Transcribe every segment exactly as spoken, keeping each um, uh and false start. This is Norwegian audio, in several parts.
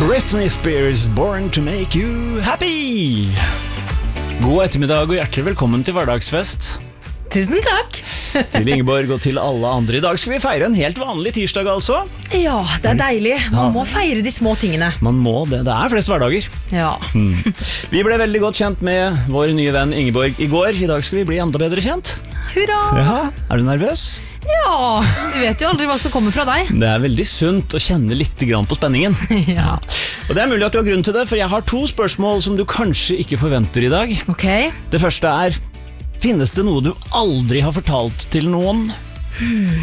Britney Spears, Born to Make You Happy. God ettermiddag og hjertelig velkommen til hverdagsfest. Tusen takk. Til Ingeborg og til alle andre. I dag skal vi feire en helt vanlig tirsdag altså. Ja, det er deilig. Man må feire de små tingene. Man må det, det er flest hverdager. Ja. Mm. Vi ble veldig godt kjent med vår nye venn Ingeborg i går. I dag skal vi bli enda bedre kjent. Hurra! Ja, er du nervøs? Ja, vi vet jo aldri hva som kommer fra deg. Det er veldig sunt å kjenne litt grann på spenningen. Ja. Og det er mulig at du har grunn til det, for jeg har to spørsmål som du kanskje ikke forventer i dag. Ok. Det første er, finnes det noe du aldri har fortalt til noen? Hmm.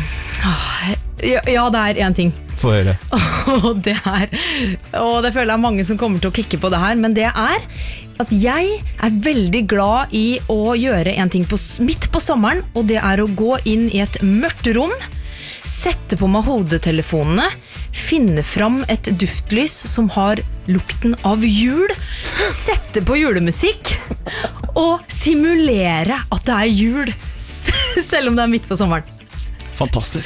Ja, ja, det er en ting. Få høre. Og det er, og det føler jeg mange som kommer til å kikke på det her, men det er at jeg er veldig glad i å gjøre en ting på, midt på sommeren, og det er å gå inn i et mørkt rom, sette på meg hodetelefonene, finne fram et duftlys som har lukten av jul, sette på julemusikk og simulere at det er jul, selv om det er midt på sommeren. Fantastisk.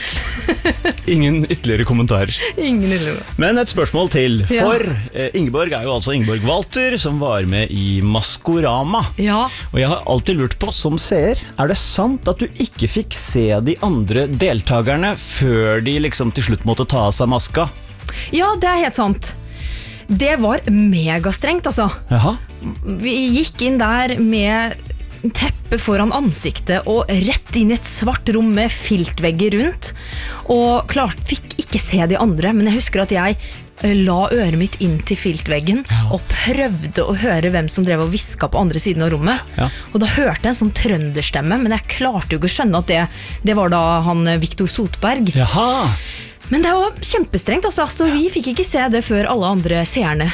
Ingen ytterligere kommentarer. Ingen ytterligere. Men et spørsmål til. Ja. For eh, Ingeborg er jo altså Ingeborg Walter, som var med i Maskorama. Ja. Og jeg har alltid lurt på, som seer, er det sant at du ikke fikk se de andre deltakerne før de liksom til slutt måtte ta av seg maska? Ja, det er helt sant. Det var megastrengt, altså. Jaha. Vi gikk inn der med teppe foran ansiktet og rett inn i et svart rom med filtvegger rundt, og klart fikk ikke se de andre, men jeg husker at jeg la øret mitt inn til filtveggen og prøvde å høre hvem som drev og visket på andre siden av rommet. Ja. Og da hørte jeg en sånn trønderstemme, men jeg klarte jo ikke å skjønne at det, det var da han Victor Sotberg. Jaha. Men det var kjempestrengt, altså, så vi fikk ikke se det før alle andre seerne